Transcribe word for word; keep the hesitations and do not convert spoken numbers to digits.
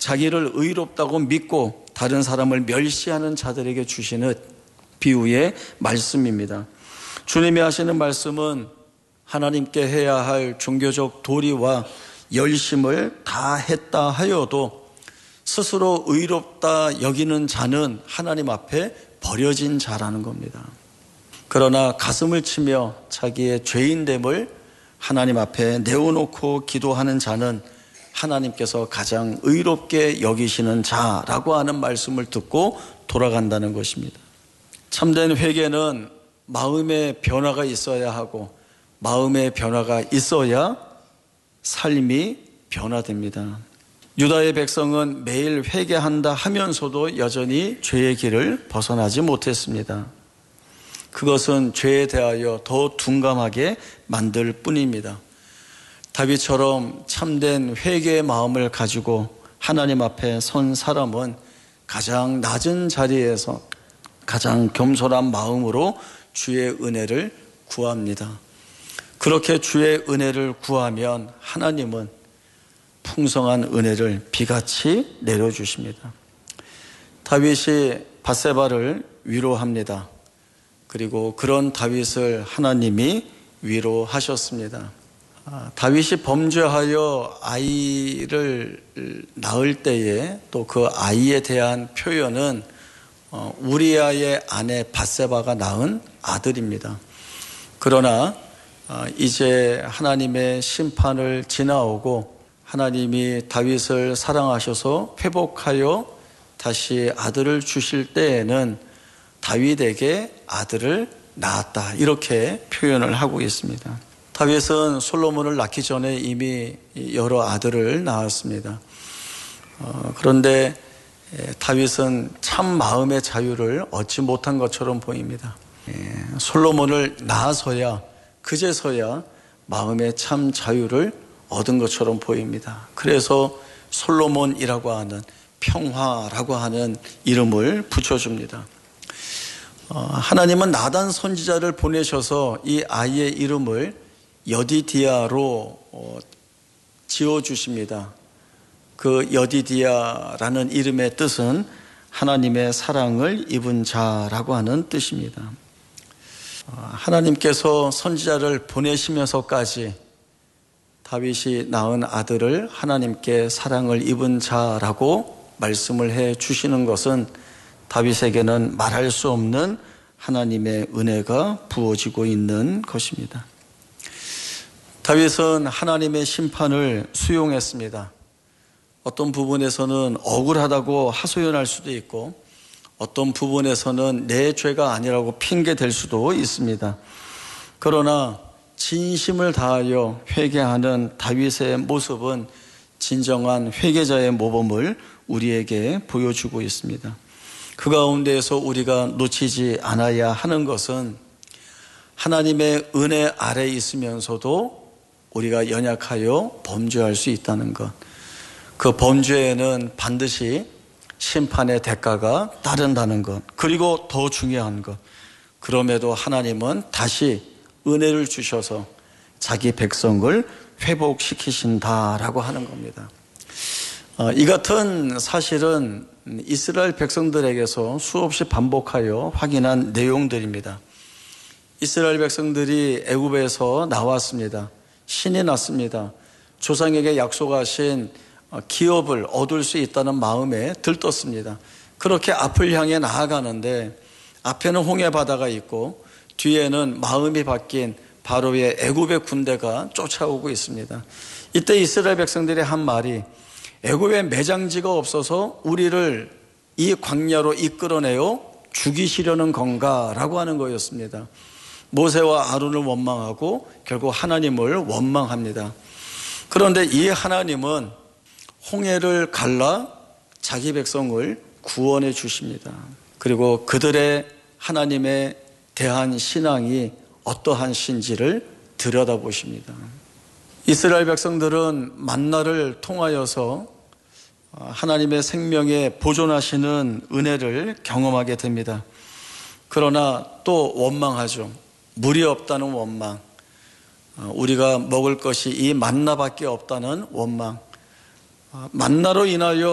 자기를 의롭다고 믿고 다른 사람을 멸시하는 자들에게 주시는 비유의 말씀입니다. 주님이 하시는 말씀은 하나님께 해야 할 종교적 도리와 열심을 다 했다 하여도 스스로 의롭다 여기는 자는 하나님 앞에 버려진 자라는 겁니다. 그러나 가슴을 치며 자기의 죄인됨을 하나님 앞에 내어놓고 기도하는 자는 하나님께서 가장 의롭게 여기시는 자라고 하는 말씀을 듣고 돌아간다는 것입니다. 참된 회개는 마음의 변화가 있어야 하고 마음의 변화가 있어야 삶이 변화됩니다. 유다의 백성은 매일 회개한다 하면서도 여전히 죄의 길을 벗어나지 못했습니다. 그것은 죄에 대하여 더 둔감하게 만들 뿐입니다. 다윗처럼 참된 회개의 마음을 가지고 하나님 앞에 선 사람은 가장 낮은 자리에서 가장 겸손한 마음으로 주의 은혜를 구합니다. 그렇게 주의 은혜를 구하면 하나님은 풍성한 은혜를 비같이 내려주십니다. 다윗이 밧세바를 위로합니다. 그리고 그런 다윗을 하나님이 위로하셨습니다. 다윗이 범죄하여 아이를 낳을 때에 또 그 아이에 대한 표현은 우리아의 아내 밧세바가 낳은 아들입니다. 그러나 이제 하나님의 심판을 지나오고 하나님이 다윗을 사랑하셔서 회복하여 다시 아들을 주실 때에는 다윗에게 아들을 낳았다 이렇게 표현을 하고 있습니다. 다윗은 솔로몬을 낳기 전에 이미 여러 아들을 낳았습니다. 어, 그런데 다윗은 참 마음의 자유를 얻지 못한 것처럼 보입니다. 예, 솔로몬을 낳아서야 그제서야 마음의 참 자유를 얻은 것처럼 보입니다. 그래서 솔로몬이라고 하는 평화라고 하는 이름을 붙여줍니다. 어, 하나님은 나단 선지자를 보내셔서 이 아이의 이름을 여디디아로 어, 지어주십니다. 그 여디디아라는 이름의 뜻은 하나님의 사랑을 입은 자라고 하는 뜻입니다. 어, 하나님께서 선지자를 보내시면서까지 다윗이 낳은 아들을 하나님께 사랑을 입은 자라고 말씀을 해 주시는 것은 다윗에게는 말할 수 없는 하나님의 은혜가 부어지고 있는 것입니다. 다윗은 하나님의 심판을 수용했습니다. 어떤 부분에서는 억울하다고 하소연할 수도 있고 어떤 부분에서는 내 죄가 아니라고 핑계댈 수도 있습니다. 그러나 진심을 다하여 회개하는 다윗의 모습은 진정한 회개자의 모범을 우리에게 보여주고 있습니다. 그 가운데에서 우리가 놓치지 않아야 하는 것은 하나님의 은혜 아래에 있으면서도 우리가 연약하여 범죄할 수 있다는 것. 그 범죄에는 반드시 심판의 대가가 따른다는 것. 그리고 더 중요한 것. 그럼에도 하나님은 다시 은혜를 주셔서 자기 백성을 회복시키신다라고 하는 겁니다. 이 같은 사실은 이스라엘 백성들에게서 수없이 반복하여 확인한 내용들입니다. 이스라엘 백성들이 애굽에서 나왔습니다. 신이 났습니다. 조상에게 약속하신 기업을 얻을 수 있다는 마음에 들떴습니다. 그렇게 앞을 향해 나아가는데 앞에는 홍해 바다가 있고 뒤에는 마음이 바뀐 바로의 애굽의 군대가 쫓아오고 있습니다. 이때 이스라엘 백성들이 한 말이 애굽에 매장지가 없어서 우리를 이 광야로 이끌어내어 죽이시려는 건가? 라고 하는 거였습니다. 모세와 아론을 원망하고 결국 하나님을 원망합니다. 그런데 이 하나님은 홍해를 갈라 자기 백성을 구원해 주십니다. 그리고 그들의 하나님에 대한 신앙이 어떠한 신지를 들여다보십니다. 이스라엘 백성들은 만나를 통하여서 하나님의 생명에 보존하시는 은혜를 경험하게 됩니다. 그러나 또 원망하죠. 물이 없다는 원망, 우리가 먹을 것이 이 만나밖에 없다는 원망, 만나로 인하여